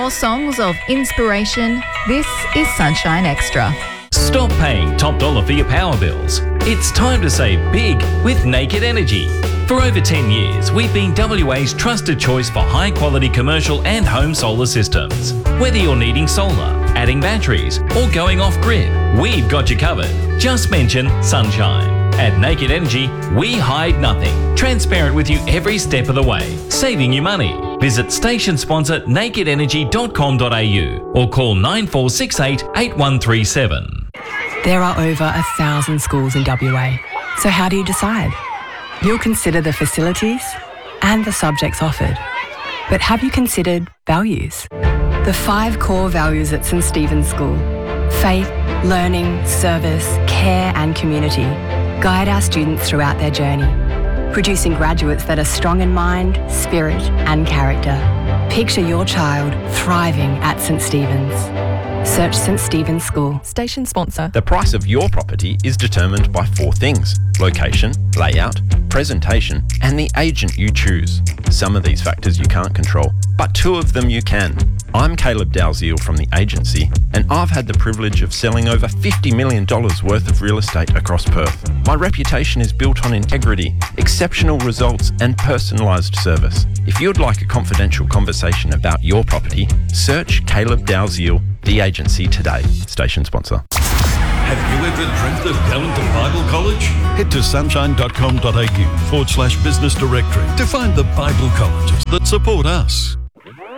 more songs of inspiration, this is Sunshine Extra. Stop paying top dollar for your power bills. It's time to save big with Naked Energy. For over 10 years, we've been WA's trusted choice for high quality commercial and home solar systems. Whether you're needing solar, adding batteries, or going off grid, we've got you covered. Just mention Sunshine. At Naked Energy, we hide nothing. Transparent with you every step of the way, saving you money. Visit station sponsor nakedenergy.com.au or call 9468 8137. There are over 1,000 schools in WA. So how do you decide? You'll consider the facilities and the subjects offered. But have you considered values? The 5 core values at St Stephen's School: faith, learning, service, care and community guide our students throughout their journey, producing graduates that are strong in mind, spirit and character. Picture your child thriving at St Stephen's. Search St Stephen's School. Station sponsor. The price of your property is determined by 4 things: location, layout, presentation, and the agent you choose. Some of these factors you can't control, but 2 of them you can. I'm Caleb Dalziel from the agency, and I've had the privilege of selling over $50 million worth of real estate across Perth. My reputation is built on integrity, exceptional results, and personalised service. If you'd like a confidential conversation about your property, search Caleb Dalziel, the agency today. Station sponsor. Have you ever dreamt of going to Bible college? Head to sunshine.com.au/business directory to find the Bible colleges that support us.